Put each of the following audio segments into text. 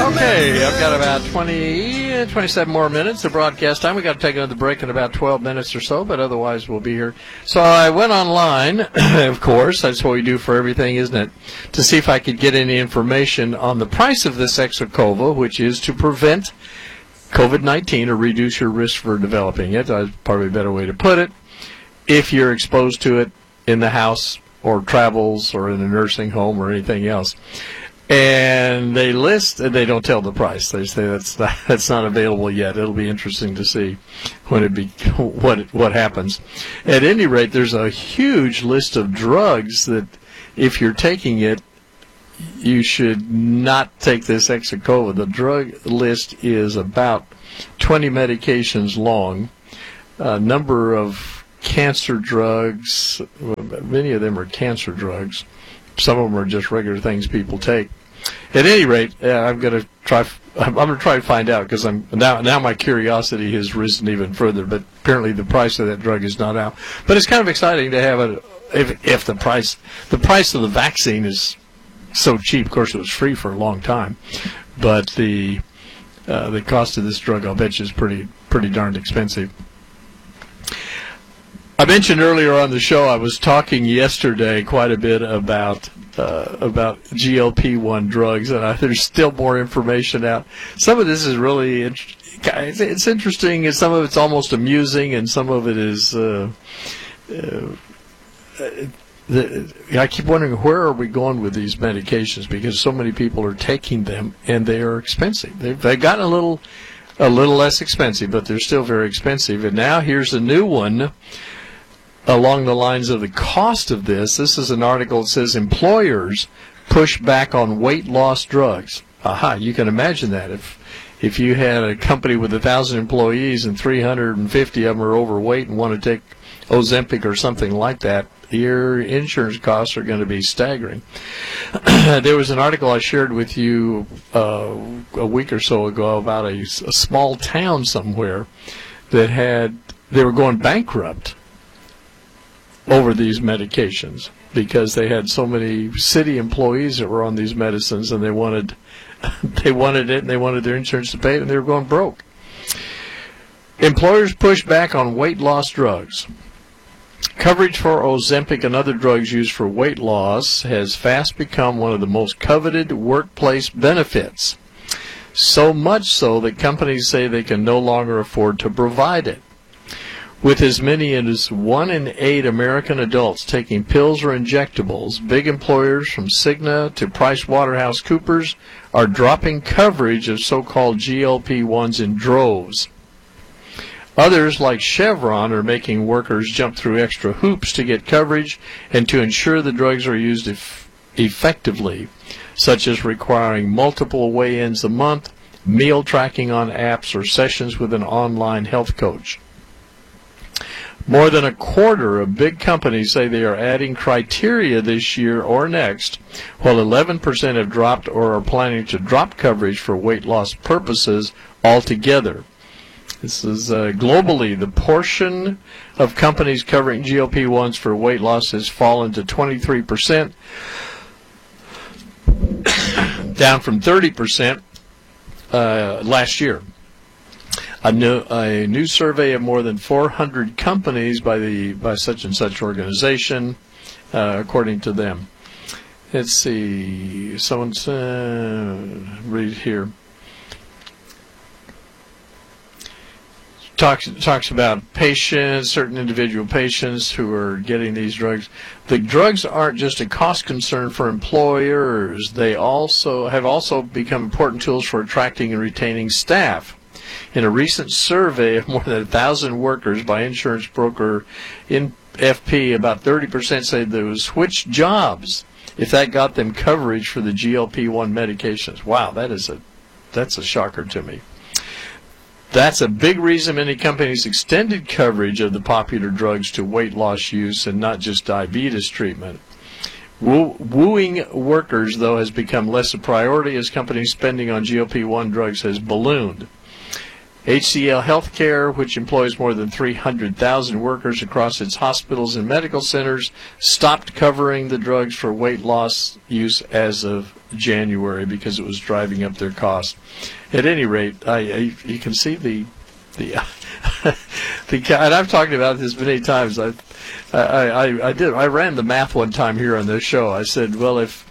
Okay, I've got about 27 more minutes of broadcast time. We've got to take another break in about 12 minutes or so, but otherwise we'll be here. So I went online, of course, that's what we do for everything, isn't it, to see if I could get any information on the price of this Exocova, which is to prevent COVID-19 or reduce your risk for developing it. That's probably a better way to put it. If you're exposed to it in the house or travels or in a nursing home or anything else. And they list, and they don't tell the price. They say that's not available yet. It'll be interesting to see when what happens. At any rate, there's a huge list of drugs that, if you're taking it, you should not take this Exocova. The drug list is about 20 medications long. A number of cancer drugs. Many of them are cancer drugs. Some of them are just regular things people take. At any rate, I'm going to try to find out, because now my curiosity has risen even further. But apparently the price of that drug is not out. But it's kind of exciting to have it. If the price of the vaccine is so cheap. Of course, it was free for a long time, but the cost of this drug, I'll bet you, is pretty darned expensive. I mentioned earlier on the show I was talking yesterday quite a bit about GLP-1 drugs, and there's still more information out. Some of this is really it's interesting, and some of it's almost amusing, and some of it is. I keep wondering, where are we going with these medications, because so many people are taking them and they are expensive. They've gotten a little less expensive, but they're still very expensive. And now here's a new one along the lines of the cost of this. This is an article that says employers push back on weight loss drugs. Aha, you can imagine that. If you had a company with 1,000 employees and 350 of them are overweight and want to take Ozempic or something like that, your insurance costs are going to be staggering. There was an article I shared with you a week or so ago about a small town somewhere that they were going bankrupt over these medications because they had so many city employees that were on these medicines, and they wanted it, and they wanted their insurance to pay it, and they were going broke. Employers push back on weight loss drugs. Coverage for Ozempic and other drugs used for weight loss has fast become one of the most coveted workplace benefits. So much so that companies say they can no longer afford to provide it. With as many as 1 in 8 American adults taking pills or injectables, big employers from Cigna to PricewaterhouseCoopers are dropping coverage of so-called GLP-1s in droves. Others, like Chevron, are making workers jump through extra hoops to get coverage and to ensure the drugs are used effectively, such as requiring multiple weigh-ins a month, meal tracking on apps, or sessions with an online health coach. More than a quarter of big companies say they are adding criteria this year or next, while 11% have dropped or are planning to drop coverage for weight loss purposes altogether. This is globally, the portion of companies covering GLP-1s for weight loss has fallen to 23%, down from 30% last year. A new survey of more than 400 companies by such and such organization, according to them. Let's see. Someone's read here. Talks about patients, certain individual patients who are getting these drugs. The drugs aren't just a cost concern for employers. They have also become important tools for attracting and retaining staff. In a recent survey of more than 1,000 workers by insurance broker FP, about 30% say they would switch jobs if that got them coverage for the GLP-1 medications. Wow, that's a shocker to me. That's a big reason many companies extended coverage of the popular drugs to weight loss use and not just diabetes treatment. Wooing workers, though, has become less a priority as companies' spending on GLP-1 drugs has ballooned. HCL Healthcare, which employs more than 300,000 workers across its hospitals and medical centers, stopped covering the drugs for weight loss use as of January because it was driving up their costs. At any rate, you can see the and I've talked about this many times. I ran the math one time here on this show. I said, well, if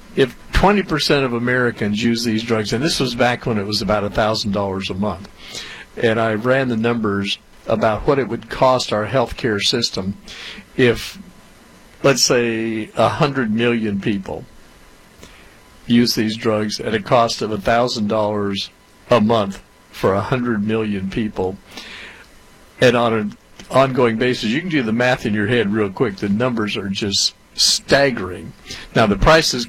20% of Americans use these drugs, and this was back when it was about $1,000 a month, and I ran the numbers about what it would cost our healthcare system if, let's say, 100 million people use these drugs at a cost of $1,000 a month for 100 million people, and on an ongoing basis. You can do the math in your head real quick. The numbers are just staggering. Now the prices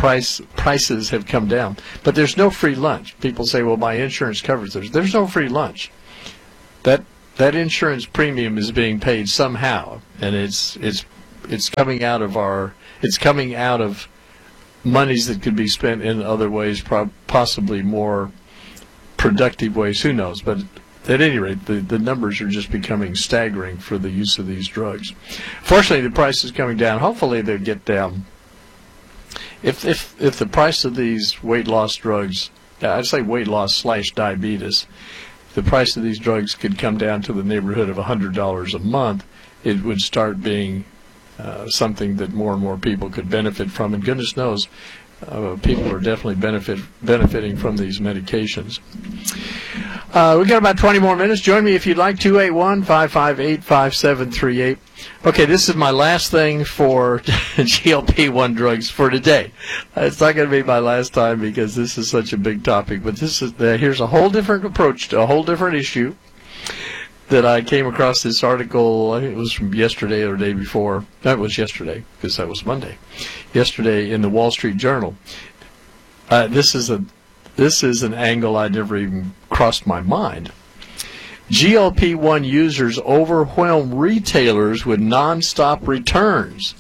have come down, but there's no free lunch. People say, well, my insurance covers this. There's no free lunch. That insurance premium is being paid somehow, and it's coming out of monies that could be spent in other ways, possibly more productive ways. Who knows? But at any rate, the numbers are just becoming staggering for the use of these drugs. Fortunately, the price is coming down. Hopefully, they'll get down. If the price of these weight loss drugs, I'd say weight loss / diabetes, the price of these drugs could come down to the neighborhood of $100 a month, it would start being something that more and more people could benefit from. And goodness knows, people are definitely benefiting from these medications. We've got about 20 more minutes. Join me if you'd like, 281-558-5738. Okay, this is my last thing for GLP-1 drugs for today. It's not going to be my last time because this is such a big topic, but this is here's a whole different approach to a whole different issue that I came across. This article, I think it was from yesterday or the day before. No, it was yesterday because that was Monday. Yesterday in the Wall Street Journal. This is an angle I never even crossed my mind. GLP-1 users overwhelm retailers with non-stop returns.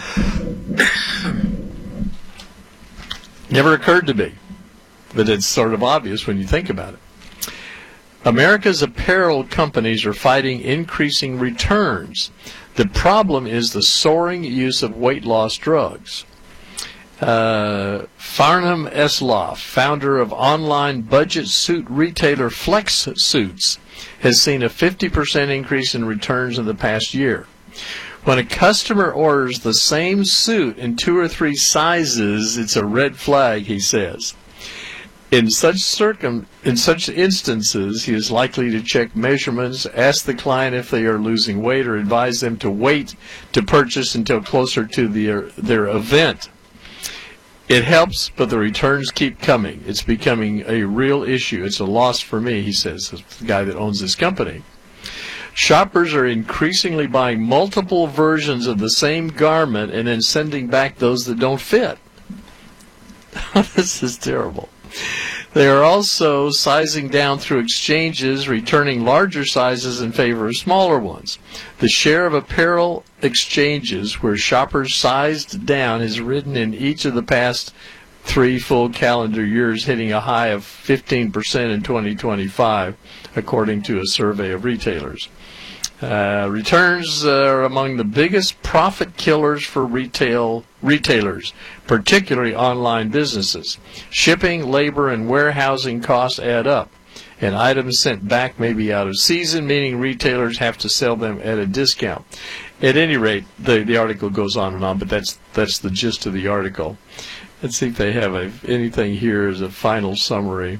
Never occurred to me, but it's sort of obvious when you think about it. America's apparel companies are fighting increasing returns. The problem is the soaring use of weight loss drugs. Farnham Esloff, founder of online budget suit retailer Flex Suits, has seen a 50% increase in returns in the past year. When a customer orders the same suit in 2 or 3 sizes, it's a red flag, he says. In such instances, he is likely to check measurements, ask the client if they are losing weight, or advise them to wait to purchase until closer to their event. It helps, but the returns keep coming. It's becoming a real issue. It's a loss for me, he says, the guy that owns this company. Shoppers are increasingly buying multiple versions of the same garment and then sending back those that don't fit. This is terrible. They are also sizing down through exchanges, returning larger sizes in favor of smaller ones. The share of apparel exchanges where shoppers sized down has risen in each of the past 3 full calendar years, hitting a high of 15% in 2025, according to a survey of retailers. Returns are among the biggest profit killers for retailers, particularly online businesses. Shipping, labor, and warehousing costs add up, and items sent back may be out of season, meaning retailers have to sell them at a discount. At any rate, the article goes on and on, but that's the gist of the article. Let's see if they have anything here as a final summary.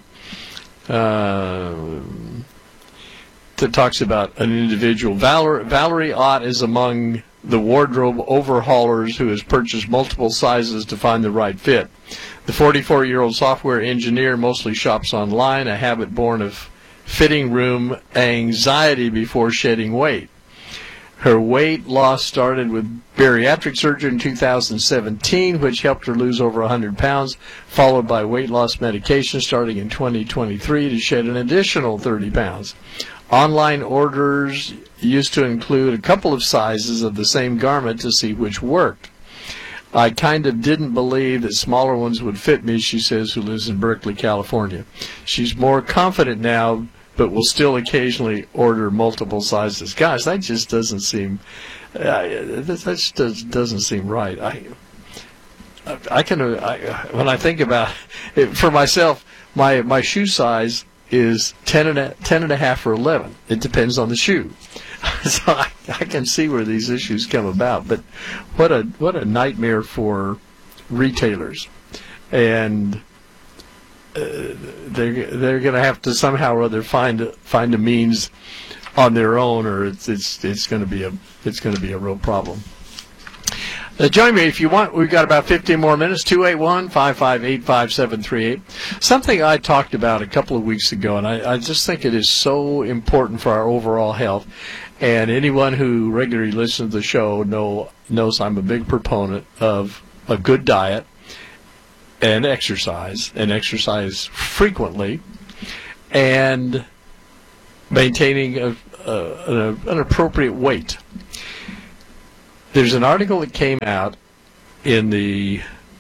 That talks about an individual. Valerie Ott is among the wardrobe overhaulers who has purchased multiple sizes to find the right fit. The 44-year-old software engineer mostly shops online, a habit born of fitting room anxiety before shedding weight. Her weight loss started with bariatric surgery in 2017, which helped her lose over 100 pounds, followed by weight loss medication starting in 2023 to shed an additional 30 pounds. Online orders used to include a couple of sizes of the same garment to see which worked. I kind of didn't believe that smaller ones would fit me, she says, who lives in Berkeley, California. She's more confident now but will still occasionally order multiple sizes. Gosh, that just doesn't seem doesn't seem right. When I think about it, for myself, my shoe size is 10 and a half or 11. It depends on the shoe. So I can see where these issues come about. But what a nightmare for retailers, and they're going to have to somehow or other find a means on their own, or it's going to be a real problem. Join me if you want. We've got about 15 more minutes. 281-558-5738. Something I talked about a couple of weeks ago, and I just think it is so important for our overall health. And anyone who regularly listens to the show knows I'm a big proponent of a good diet and exercise frequently, and maintaining an appropriate weight. There's an article that came out in the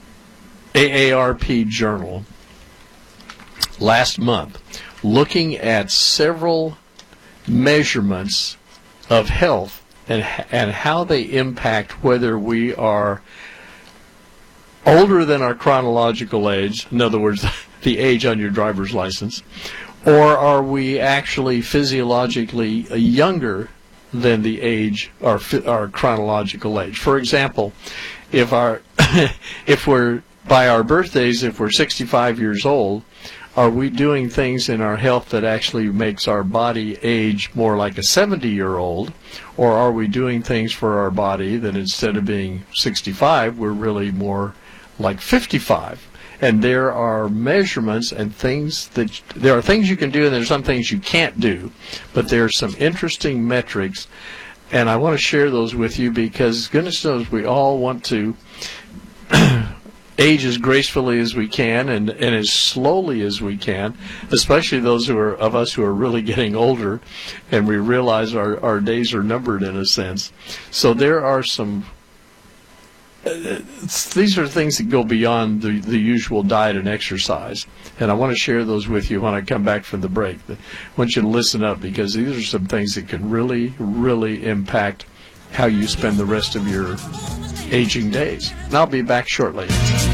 AARP Journal last month looking at several measurements of health and how they impact whether we are older than our chronological age, in other words, the age on your driver's license, or are we actually physiologically younger than the age, our chronological age. For example, if we're by our birthdays, if we're 65 years old, are we doing things in our health that actually makes our body age more like a 70-year-old, or are we doing things for our body that instead of being 65, we're really more like 55? And there are measurements and things there are things you can do, and there's some things you can't do. But there are some interesting metrics, and I want to share those with you because goodness knows we all want to age as gracefully as we can and as slowly as we can, especially those of us who are really getting older, and we realize our days are numbered in a sense. So there are some. These are things that go beyond the usual diet and exercise, and I want to share those with you when I come back from the break. I want you to listen up because these are some things that can really, really impact how you spend the rest of your aging days. And I'll be back shortly.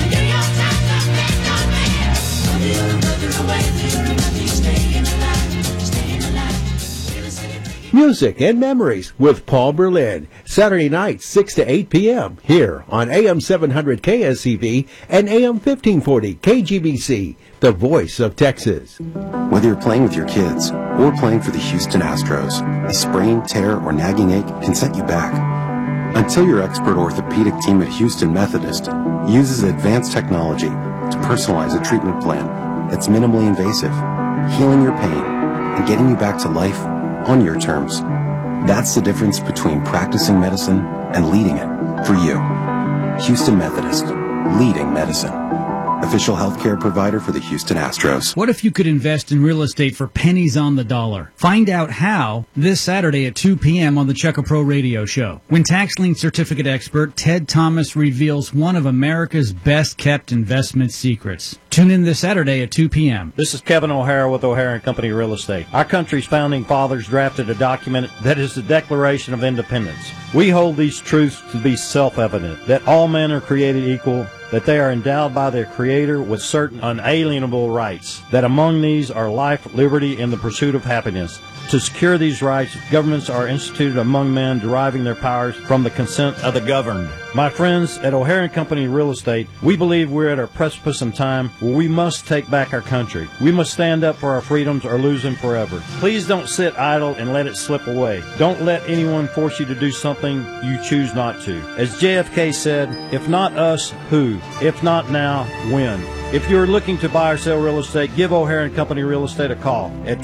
Music and Memories with Paul Berlin, Saturday nights 6 to 8 p.m. here on AM 700 KSCV and AM 1540 KGBC, the voice of Texas. Whether you're playing with your kids or playing for the Houston Astros, a sprain, tear, or nagging ache can set you back. Until your expert orthopedic team at Houston Methodist uses advanced technology to personalize a treatment plan that's minimally invasive, healing your pain and getting you back to life on your terms. That's the difference between practicing medicine and leading it for you. Houston Methodist, leading medicine. Official healthcare provider for the Houston Astros. What if you could invest in real estate for pennies on the dollar? Find out how this Saturday at 2 p.m. on the Checka Pro Radio Show, when tax lien certificate expert Ted Thomas reveals one of America's best-kept investment secrets. Tune in this Saturday at 2 p.m. This is Kevin O'Hara with O'Hara & Company Real Estate. Our country's founding fathers drafted a document that is the Declaration of Independence. We hold these truths to be self-evident, that all men are created equal, that they are endowed by their Creator with certain unalienable rights, that among these are life, liberty, and the pursuit of happiness. To secure these rights, governments are instituted among men, deriving their powers from the consent of the governed. My friends, at O'Hara & Company Real Estate, we believe we're at a precipice in time where we must take back our country. We must stand up for our freedoms or lose them forever. Please don't sit idle and let it slip away. Don't let anyone force you to do something you choose not to. As JFK said, if not us, who? If not now, when? If you're looking to buy or sell real estate, give O'Hara & Company Real Estate a call at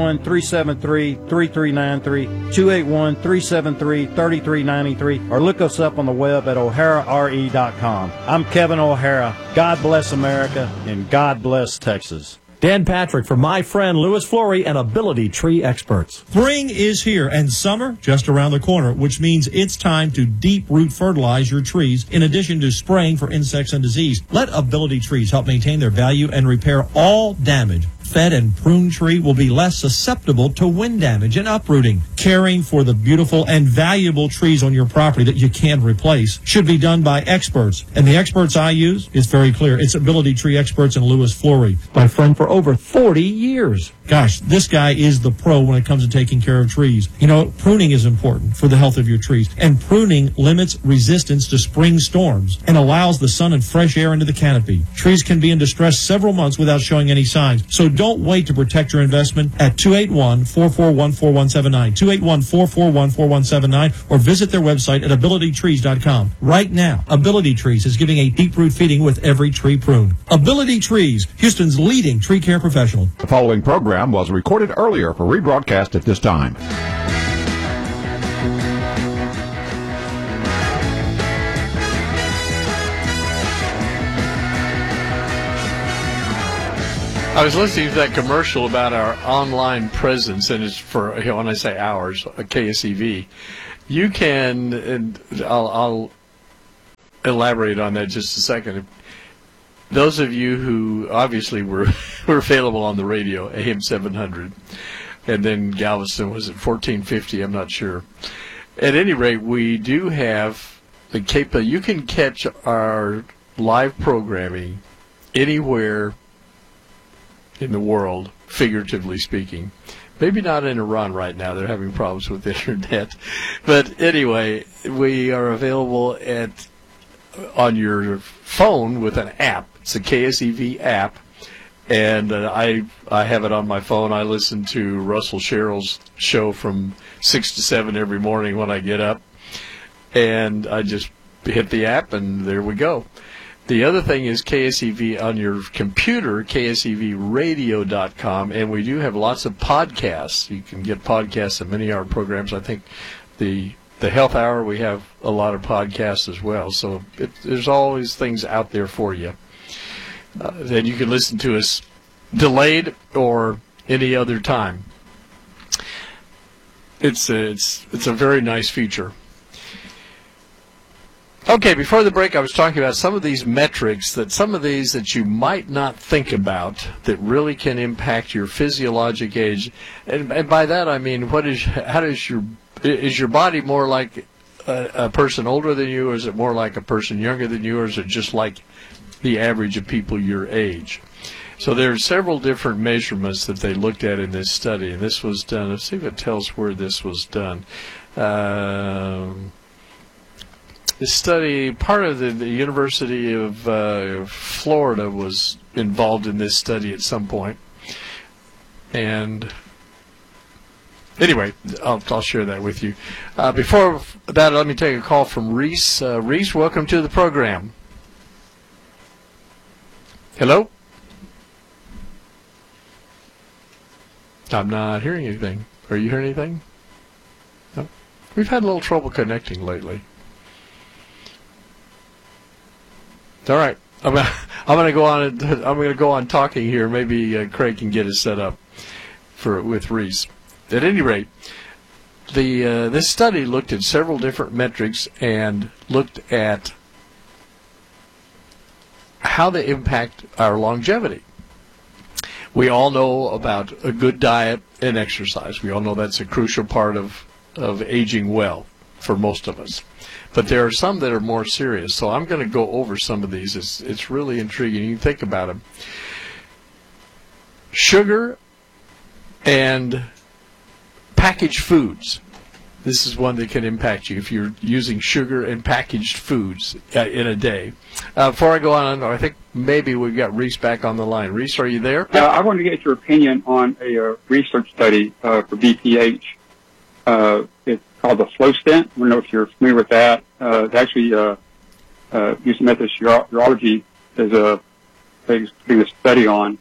281-373-3393, 281-373-3393, or look us up on the web at o'harare.com. I'm Kevin O'Hara. God bless America, and God bless Texas. Dan Patrick for my friend Louis Flory and Ability Tree Experts. Spring is here and summer just around the corner, which means it's time to deep root fertilize your trees in addition to spraying for insects and disease. Let Ability Trees help maintain their value and repair all damage fed and pruned tree will be less susceptible to wind damage and uprooting. Caring for the beautiful and valuable trees on your property that you can replace should be done by experts. And the experts I use is very clear. It's Ability Tree Experts and Louis Flory, my friend for over 40 years. Gosh, this guy is the pro when it comes to taking care of trees. You know, pruning is important for the health of your trees, and pruning limits resistance to spring storms and allows the sun and fresh air into the canopy. Trees can be in distress several months without showing any signs, so don't wait to protect your investment at 281-441-4179, 281-441-4179, or visit their website at abilitytrees.com. Right now, Ability Trees is giving a deep root feeding with every tree prune. Ability Trees, Houston's leading tree care professional. The following program was recorded earlier for rebroadcast at this time. I was listening to that commercial about our online presence, and it's for, when I say ours, KSEV. You can, and I'll elaborate on that just a second. Those of you who obviously were available on the radio, AM 700, and then Galveston was at 1450, I'm not sure. At any rate, we do have the capability. You can catch our live programming anywhere in the world, figuratively speaking. Maybe not in Iran right now. They're having problems with the internet. But anyway, we are available on your phone with an app. It's a KSEV app, and I have it on my phone. I listen to Russell Sherrill's show from 6 to 7 every morning when I get up, and I just hit the app, and there we go. The other thing is KSEV on your computer, ksevradio.com, and we do have lots of podcasts. You can get podcasts of many of our programs. I think the Health Hour, we have a lot of podcasts as well. So there's always things out there for you that you can listen to us delayed or any other time. It's a very nice feature. Okay, before the break, I was talking about some of these metrics, some of these that you might not think about that really can impact your physiologic age. And by that I mean, is your body more like a person older than you, or is it more like a person younger than you, or is it just like the average of people your age? So there are several different measurements that they looked at in this study, and this was done. Let's see if it tells where this was done. This study, part of the University of Florida was involved in this study at some point. And anyway, I'll share that with you. Before that, let me take a call from Reese. Reese, welcome to the program. Hello? I'm not hearing anything. Are you hearing anything? No. We've had a little trouble connecting lately. All right, I'm going to go on talking here. Maybe Craig can get us set up with Reese. At any rate, this study looked at several different metrics and looked at how they impact our longevity. We all know about a good diet and exercise. We all know that's a crucial part of aging well for most of us. But there are some that are more serious, so I'm going to go over some of these. It's really intriguing. You can think about them. Sugar and packaged foods. This is one that can impact you if you're using sugar and packaged foods in a day. Before I go on, I think maybe we've got Reese back on the line. Reese, are you there? I wanted to get your opinion on a research study for BPH. It's called the flow stent. I don't know if you're familiar with that. It's actually Houston Methodist Urology is a study on.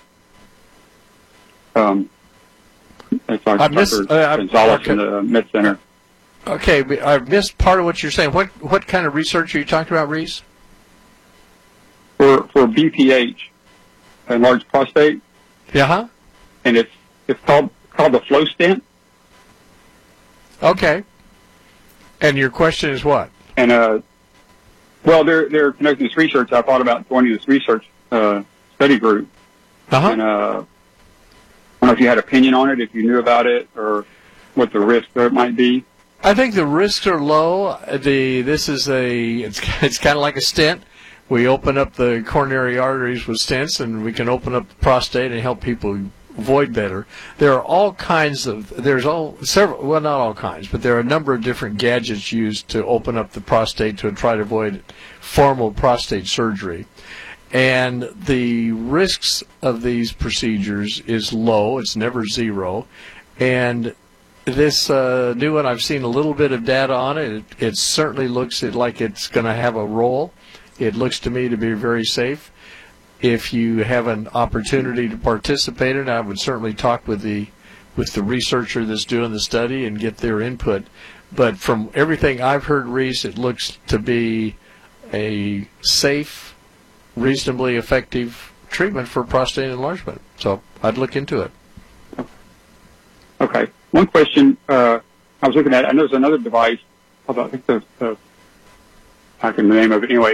It's Dr. Gonzalez in the Med Center. Okay, I missed part of what you're saying. What kind of research are you talking about, Reese? For BPH, enlarged prostate. Yeah. And it's called the flow stent. Okay. And your question is what? And well, they're conducting this research. I thought about joining this research study group. Uh-huh. And know if you had opinion on it, if you knew about it, or what the risk there might be. I think the risks are low. It's kind of like a stent. We open up the coronary arteries with stents, and we can open up the prostate and help people avoid better. There are all kinds of not all kinds, but there are a number of different gadgets used to open up the prostate to try to avoid formal prostate surgery. And the risks of these procedures is low. It's never zero. And this new one, I've seen a little bit of data on it. It certainly looks like it's going to have a role. It looks to me to be very safe. If you have an opportunity to participate in it, I would certainly talk with the researcher that's doing the study and get their input. But from everything I've heard, Reese, it looks to be a safe, reasonably effective treatment for prostate enlargement. So I'd look into it. Okay. One question I was looking at, I know there's another device, I think I can remember the name of it anyway.